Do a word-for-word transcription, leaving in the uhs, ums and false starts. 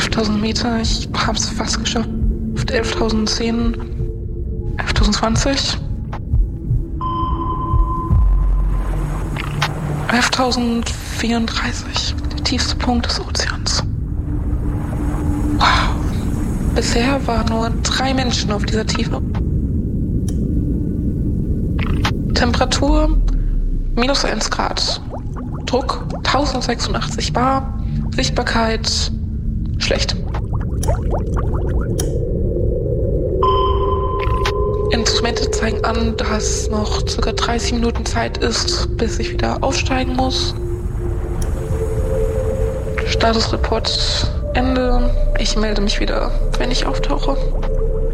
elftausend Meter, ich hab's fast geschafft. elftausendzehn, elftausendzwanzig, elftausendvierunddreißig, der tiefste Punkt des Ozeans. Wow. Bisher waren nur drei Menschen auf dieser Tiefe. Temperatur minus eins Grad. Druck tausendsechsundachtzig Bar. Sichtbarkeit schlecht. Instrumente zeigen an, dass noch ca. dreißig Minuten Zeit ist, bis ich wieder aufsteigen muss. Statusreport Ende. Ich melde mich wieder, wenn ich auftauche.